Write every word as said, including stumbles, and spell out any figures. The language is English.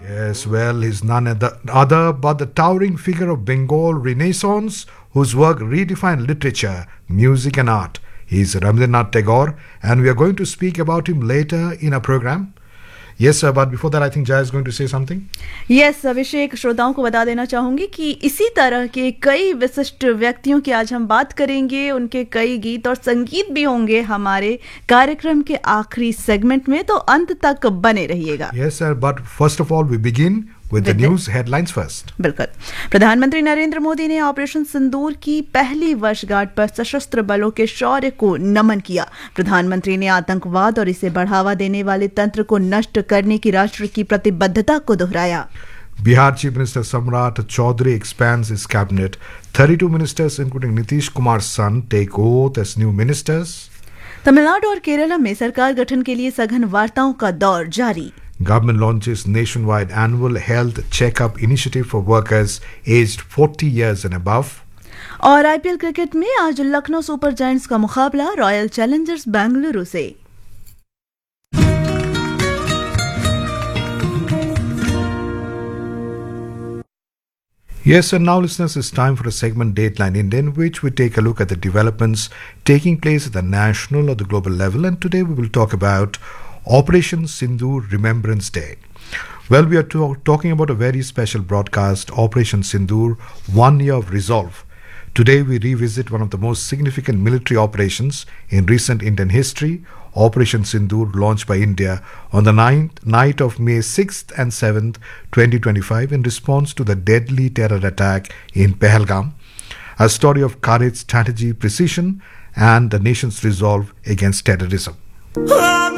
Yes, well, he's none other but the towering figure of Bengal Renaissance, whose work redefined literature, music and art. He's Rabindranath Tagore, and we are going to speak about him later in our program. Yes, sir, but before that, I think Jaya is going to say something. Yes, अभिषेक, श्रोताओं को बता देना चाहूंगी कि इसी तरह के कई विशिष्ट व्यक्तियों की आज हम बात करेंगे. उनके कई गीत और संगीत भी होंगे हमारे कार्यक्रम के आखिरी सेगमेंट में, तो अंत तक बने रहिएगा. Yes, sir, but first of all, we begin with the news headlines first. बिल्कुल. प्रधानमंत्री नरेंद्र मोदी ने ऑपरेशन सिंदूर की पहली वर्षगांठ पर सशस्त्र बलों के शौर्य को नमन किया. प्रधानमंत्री ने आतंकवाद और इसे बढ़ावा देने वाले तंत्र को नष्ट करने की राष्ट्र की प्रतिबद्धता को दोहराया. Bihar Chief Minister Samrat Chaudhary expands his cabinet. thirty-two ministers, including Nitish Kumar's son, take oath as new ministers. Tamil Nadu और केरला में सरकार गठन के लिए सघन वार्ताओं का दौर जारी. Government launches nationwide annual health checkup initiative for workers aged forty years and above. और आईपीएल क्रिकेट में आज लखनऊ सुपर जायंट्स का मुकाबला रॉयल चैलेंजर्स बेंगलुरु से. Yes, and now listeners, it's time for a segment Dateline India, in which we take a look at the developments taking place at the national or the global level, and today we will talk about Operation Sindoor Remembrance Day. Well, we are to- talking about a very special broadcast, Operation Sindoor, One Year of Resolve. Today we revisit one of the most significant military operations in recent Indian history, Operation Sindoor, launched by India on the ninth night of May sixth and seventh, twenty twenty-five, in response to the deadly terror attack in Pahalgam. A story of courage, strategy, precision, and the nation's resolve against terrorism.